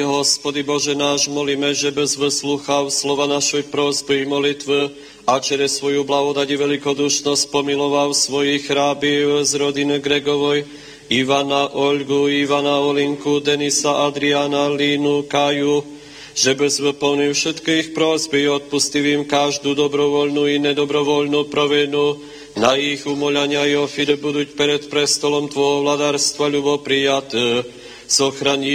Hospody Bože náš, molíme, že bez vyslúchav slova našej prosby i molitvy a čere svoju blahodať i velikodušnosť pomiloval svojich rábiev z rodiny Gregovoj, Ivana, Olgu, Ivana, Olinku, Denisa, Adriana, Línu, Kaju, že bez vyplnil všetky ich prosby i odpustil im každú dobrovoľnú i nedobrovoľnú provinu, na ich umoľania i ofide budúť pred prestolom Tvojho vladárstva ľubo prijaté, zochraní